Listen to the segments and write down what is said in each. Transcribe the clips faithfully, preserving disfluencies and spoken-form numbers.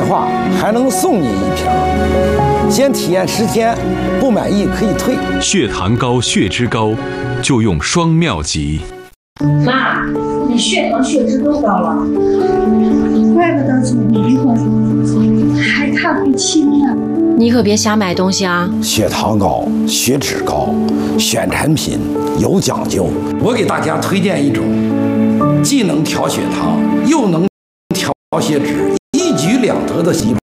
话，还能送你一瓶。先体验十天，不满意可以退。 血糖高、血脂高，就用双妙吉。 妈，你血糖、血脂都高了， 怪不得总迷糊，还看不清呢。 你可别瞎买东西啊！ 血糖高、血脂高，选产品有讲究。我给大家推荐一种，既能调血糖，又能调血脂，一举两得的洗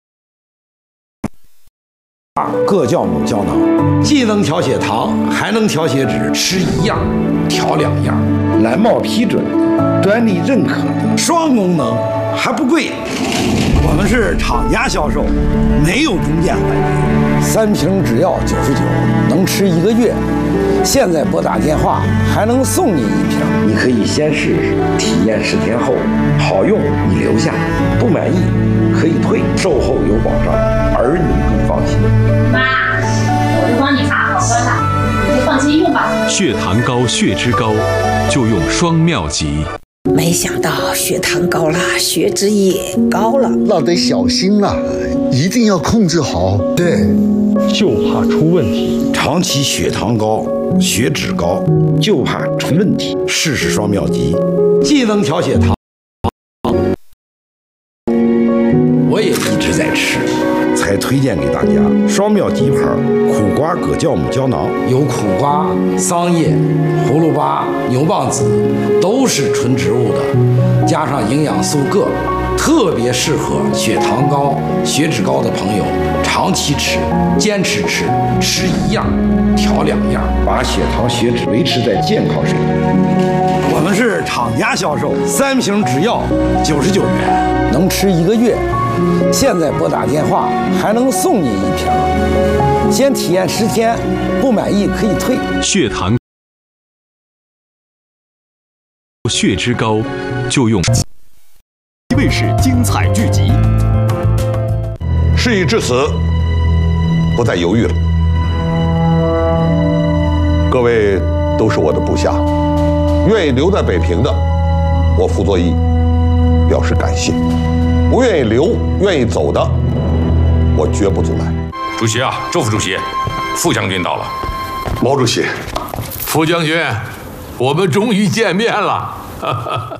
发各酵母胶囊，既能调血糖，还能调血脂，吃一样，调两样。蓝帽批准的，专利认可的，双功能，还不贵。我们是厂家销售，没有中间环节。三瓶只要九十九，能吃一个月。现在拨打电话还能送你一瓶，你可以先试试，体验十天后好用你留下，不满意可以退，售后有保障，儿女更放心。 妈，我都帮你查好了，你就放心用吧。 血糖高、血脂高，就用双妙吉。 没想到血糖高了，血脂也高了， 那得小心了，一定要控制好。 对， 就怕出问题。 长期血糖高、血脂高，就怕出问题。试试双妙吉，既能调血糖，我也一直在吃，才推荐给大家。双妙吉牌苦瓜葛酵母胶囊，有苦瓜、桑叶、葫芦巴、牛蒡子，都是纯植物的，加上营养素铬，特别适合血糖高、血脂高的朋友长期吃，坚持吃，吃一样，调两样，把血糖、血脂维持在健康水平。我们是厂家销售，三瓶只要九十九元，能吃一个月。现在拨打电话还能送你一瓶，先体验十天，不满意可以退。 血糖、血脂高，就用。 卫视精彩剧集。 事已至此，不再犹豫了。各位都是我的部下，愿意留在北平的，我傅作义表示感谢；不愿意留、愿意走的，我绝不阻拦。 主席啊，周副主席，副将军到了。 毛主席， 副将军，我们终于见面了。